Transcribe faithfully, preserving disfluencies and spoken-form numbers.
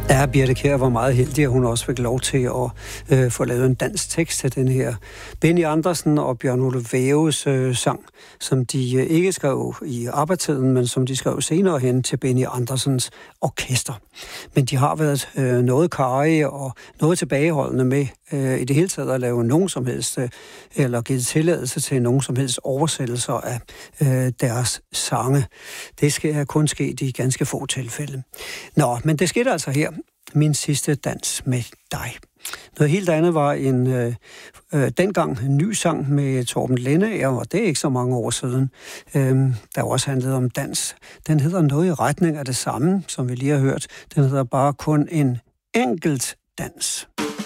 Ja, Birthe Kjær var meget heldig, at hun også fik lov til at øh, få lavet en dansk tekst til den her Benny Andersen og Bjørn Ole Væves øh, sang, som de øh, ikke skrev i arbejdstiden, men som de skrev senere hen til Benny Andersens orkester. Men de har været øh, noget karrige og noget tilbageholdende med øh, i det hele taget at lave nogen som helst, øh, eller givet tilladelse til nogen som helst oversættelser af øh, deres sange. Det skal kun ske i ganske få tilfælde. Nå, men det skete altså her. Min sidste dans med dig. Noget helt andet var en øh, øh, dengang en ny sang med Torben Lendager, og det er ikke så mange år siden, øh, der også handlede om dans. Den hedder noget i retning af det samme, som vi lige har hørt. Den hedder bare kun en enkelt dans.